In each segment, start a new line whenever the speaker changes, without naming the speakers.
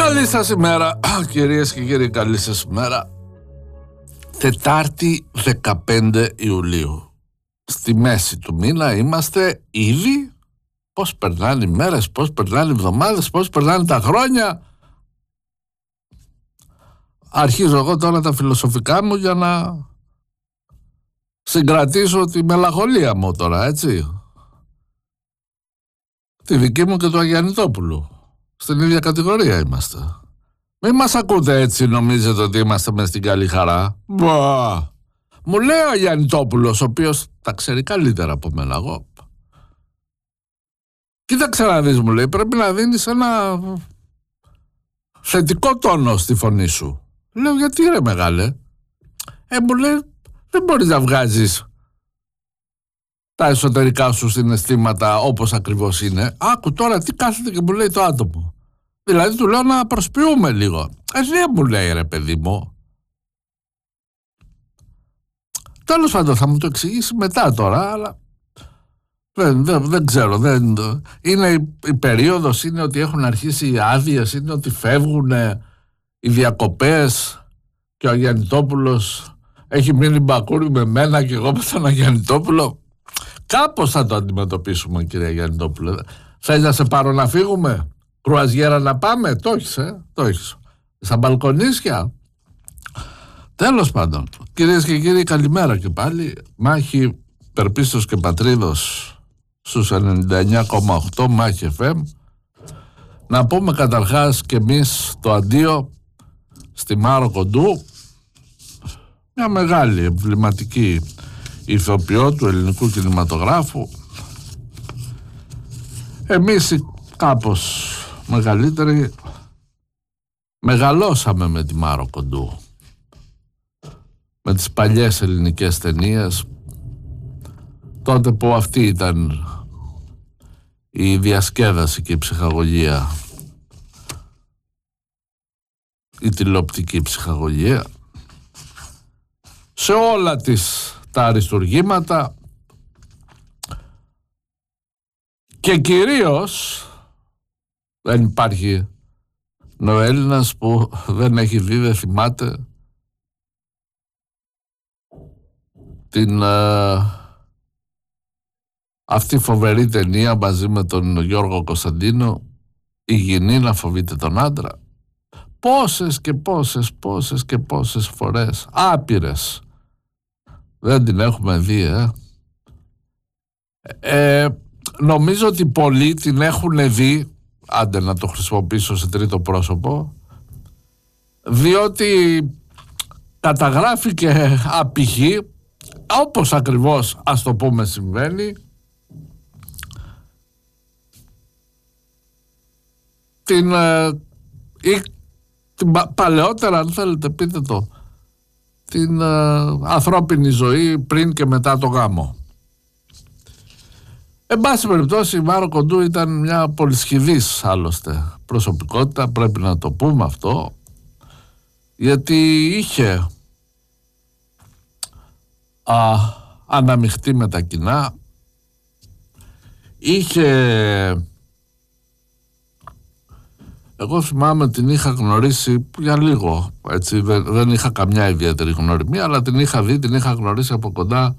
Καλή σας ημέρα, κυρίες και κύριοι, καλή σας ημέρα. Τετάρτη 15 Ιουλίου. Στη μέση του μήνα είμαστε ήδη. Πώς περνάνε οι μέρες, πώς περνάνε οι εβδομάδες, πώς περνάνε τα χρόνια. Αρχίζω εγώ τώρα τα φιλοσοφικά μου για να συγκρατήσω τη μελαγχολία μου τώρα, έτσι. Τη δική μου και του Αγιαννητόπουλου. Στην ίδια κατηγορία είμαστε. Μην μας ακούτε έτσι, νομίζετε ότι είμαστε μες στην καλή χαρά. Μπα! Μου λέει ο Αγιαννητόπουλος, ο οποίος τα ξέρει καλύτερα από μένα εγώ. Κοίταξε να δεις, μου λέει, πρέπει να δίνεις ένα θετικό τόνο στη φωνή σου. Λέω, γιατί ρε μεγάλε? Μου λέει, δεν μπορείς να βγάζεις τα εσωτερικά σου συναισθήματα όπως ακριβώς είναι. Άκου τώρα τι κάθεται και μου λέει το άτομο. Δηλαδή του λέω να προσποιούμε λίγο. Δεν μου λέει ρε παιδί μου. Τέλος πάντων θα μου το εξηγήσει μετά τώρα, αλλά δεν ξέρω. Είναι η περίοδος, είναι ότι έχουν αρχίσει οι άδειες, είναι ότι φεύγουν οι διακοπές και ο Αγιαννητόπουλος έχει μείνει μπακούρι με μένα και εγώ με τον Αγιαννητόπουλο. Κάπως θα το αντιμετωπίσουμε, κύριε Αγιαννητόπουλο. Θέλεις να σε πάρω να φύγουμε? Κρουαζιέρα να πάμε? Το έχεις, το έχεις. Στα μπαλκονίσια. Τέλος πάντων, κυρίες και κύριοι, καλημέρα και πάλι. Μάχη Περπίστος και Πατρίδος στους 99,8 Μάχη FM. Να πούμε καταρχάς και εμείς το αντίο στη Μάρο Κοντού, μια μεγάλη εμβληματική ηθοποιό του ελληνικού κινηματογράφου. Εμείς κάπως μεγαλύτεροι μεγαλώσαμε με τη Μάρο Κοντού, με τις παλιές ελληνικές ταινίες, τότε που αυτή ήταν η διασκέδαση και η ψυχαγωγία, η τηλεοπτική ψυχαγωγία, σε όλα τα αριστουργήματα, και κυρίως δεν υπάρχει Νοέλληνας που δεν έχει δει, δεν θυμάται αυτή φοβερή ταινία μαζί με τον Γιώργο Κωνσταντίνο, «Η γυνή να φοβείται τον άντρα». Πόσες φορές, άπειρες, δεν την έχουμε δει, νομίζω ότι πολλοί την έχουν δει, άντε να το χρησιμοποιήσω σε τρίτο πρόσωπο, διότι καταγράφει και απηχεί, όπως ακριβώς ας το πούμε συμβαίνει, την παλαιότερα, αν θέλετε πείτε το, την ανθρώπινη ζωή πριν και μετά το γάμο. Εν πάση περιπτώσει, η Μάρο Κοντού ήταν μια πολυσχηδής άλλωστε προσωπικότητα, πρέπει να το πούμε αυτό, γιατί είχε αναμειχτεί με τα κοινά, εγώ θυμάμαι την είχα γνωρίσει για λίγο, έτσι, δεν είχα καμιά ιδιαίτερη γνωριμία, αλλά την είχα δει, την είχα γνωρίσει από κοντά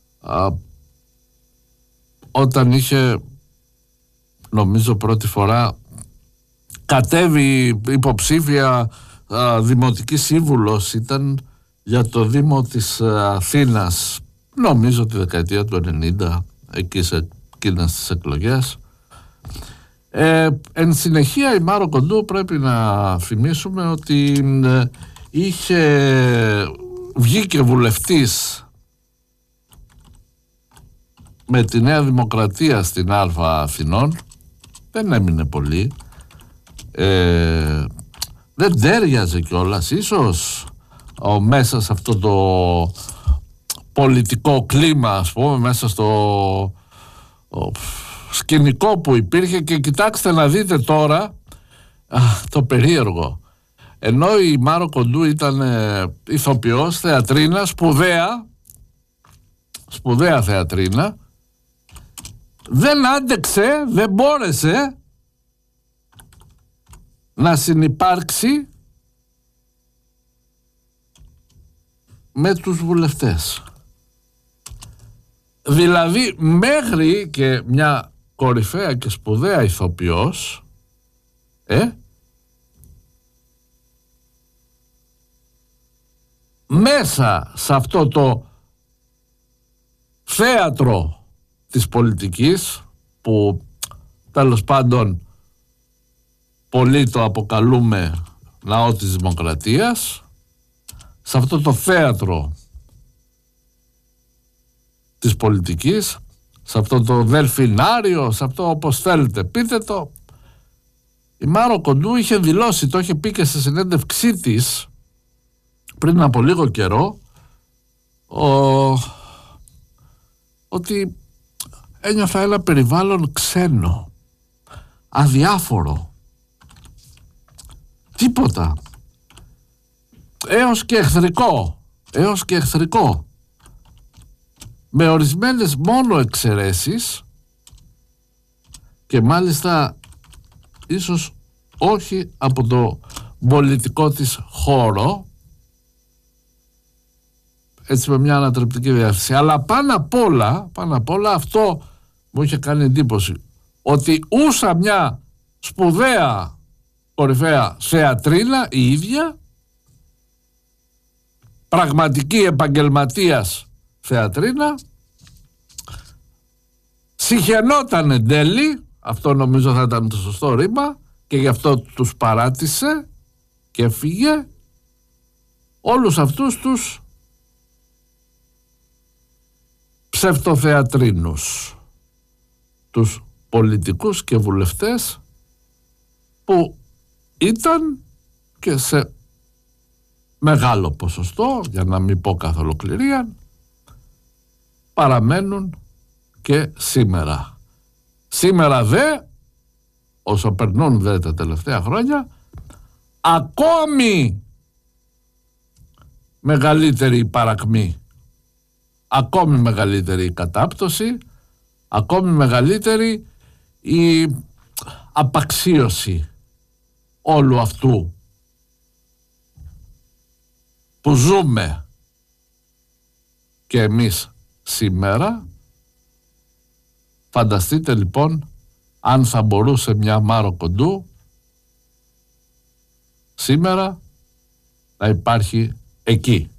όταν είχε, νομίζω πρώτη φορά, κατέβει υποψήφια δημοτική σύμβουλος, ήταν για το Δήμο της Αθήνας, νομίζω τη δεκαετία του 90, εκεί σε εκείνες τις εκλογές. Εν συνεχεία η Μάρο Κοντού, πρέπει να θυμίσουμε ότι βγήκε βουλευτής με τη Νέα Δημοκρατία στην Α Αθηνών, δεν έμεινε πολύ, δεν τέριαζε κιόλας ίσως μέσα σε αυτό το πολιτικό κλίμα, ας πούμε, μέσα στο σκηνικό που υπήρχε. Και κοιτάξτε να δείτε τώρα το περίεργο. Ενώ η Μάρο Κοντού ήταν ηθοποιός, θεατρίνα, σπουδαία θεατρίνα, δεν άντεξε, δεν μπόρεσε να συνυπάρξει με τους βουλευτές. Δηλαδή μέχρι και μια κορυφαία και σπουδαία ηθοποιός μέσα σε αυτό το θέατρο της πολιτικής, που τέλος πάντων πολλοί το αποκαλούμε ναό της δημοκρατίας, σε αυτό το θέατρο της πολιτικής, σε αυτό το δελφινάριο, σε αυτό όπως θέλετε πείτε το, η Μάρο Κοντού είχε δηλώσει, το είχε πει και στη συνέντευξή της πριν από λίγο καιρό, ότι ένιωθα ένα περιβάλλον ξένο, αδιάφορο, τίποτα, έως και εχθρικό, με ορισμένες μόνο εξαιρέσεις, και μάλιστα ίσως όχι από το πολιτικό της χώρο, έτσι με μια ανατρεπτική διάθεση, αλλά πάνω απ' όλα αυτό μου είχε κάνει εντύπωση, ότι ούσα μια σπουδαία κορυφαία θεατρίνα η ίδια, πραγματική επαγγελματίας θεατρίνα, συχαινόταν εν τέλει, αυτό νομίζω θα ήταν το σωστό ρήμα, και γι' αυτό τους παράτησε και έφυγε, όλους αυτούς τους ψευτοθεατρίνους, τους πολιτικούς και βουλευτές που ήταν και σε μεγάλο ποσοστό, για να μην πω καθ' ολοκληρία, παραμένουν και σήμερα. Σήμερα δε, όσο περνούν δε τα τελευταία χρόνια, ακόμη μεγαλύτερη παρακμή, ακόμη μεγαλύτερη κατάπτωση, ακόμη μεγαλύτερη η απαξίωση όλου αυτού που ζούμε και εμείς σήμερα. Φανταστείτε λοιπόν αν θα μπορούσε μια Μάρο Κοντού σήμερα να υπάρχει εκεί.